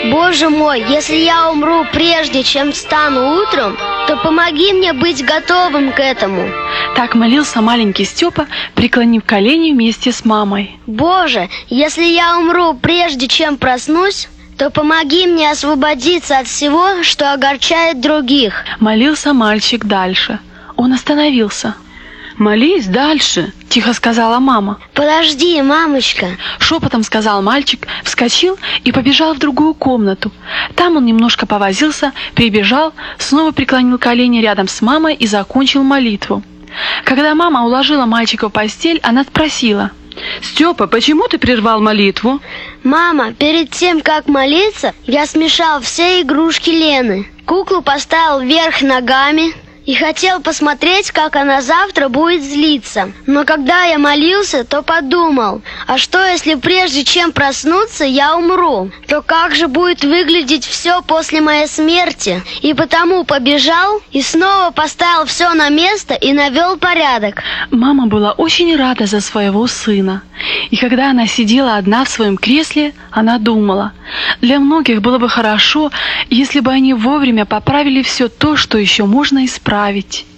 Боже мой, если я умру прежде, чем встану утром, то помоги мне быть готовым к этому. Так молился маленький Степа, преклонив колени вместе с мамой. Боже, если я умру прежде, чем проснусь, то помоги мне освободиться от всего, что огорчает других. Молился мальчик дальше. Он остановился. «Молись дальше», — тихо сказала мама. «Подожди, мамочка», — шепотом сказал мальчик, вскочил и побежал в другую комнату. Там он немножко повозился, прибежал, снова преклонил колени рядом с мамой и закончил молитву. Когда мама уложила мальчика в постель, она спросила: «Степа, почему ты прервал молитву?» «Мама, перед тем, как молиться, я смешал все игрушки Лены. Куклу поставил вверх ногами и хотел посмотреть, как она завтра будет злиться. Но когда я молился, то подумал, а что если прежде чем проснуться я умру? То как же будет выглядеть все после моей смерти? И потому побежал и снова поставил все на место и навел порядок». Мама была очень рада за своего сына. И когда она сидела одна в своем кресле, она думала: для многих было бы хорошо, если бы они вовремя поправили все то, что еще можно исправить.